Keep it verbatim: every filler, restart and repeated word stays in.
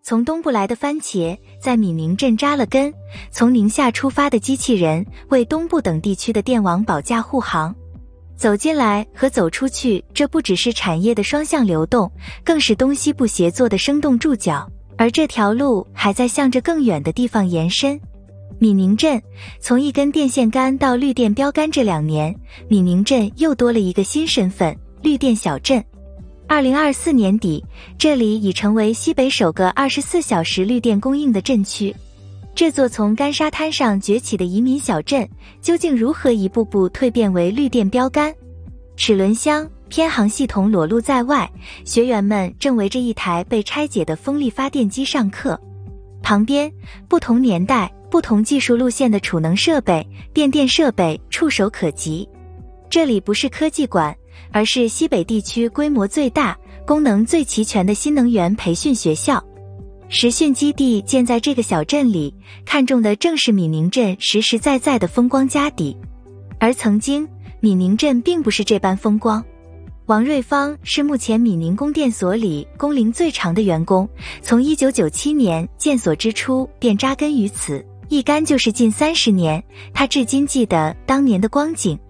从东部来的番茄在米宁镇扎了根，从宁夏出发的机器人为东部等地区的电网保驾护航。走进来和走出去，这不只是产业的双向流动，更是东西部协作的生动注脚。而这条路还在向着更远的地方延伸。米宁镇从一根电线杆到绿电标杆，这两年米宁镇又多了一个新身份——绿电小镇。二零二四年底，这里已成为西北首个二十四小时绿电供应的镇区。这座从干沙滩上崛起的移民小镇，究竟如何一步步蜕变为绿电标杆？齿轮箱、偏航系统裸露在外，学员们正围着一台被拆解的风力发电机上课。旁边，不同年代、不同技术路线的储能设备、变电设备触手可及。这里不是科技馆，而是西北地区规模最大、功能最齐全的新能源培训学校。实训基地建在这个小镇里，看重的正是米宁镇实实在在的风光家底。而曾经，米宁镇并不是这般风光。王瑞芳是目前米宁供电所里工龄最长的员工，从一九九七年建所之初便扎根于此，一干就是近三十年。他至今记得当年的光景，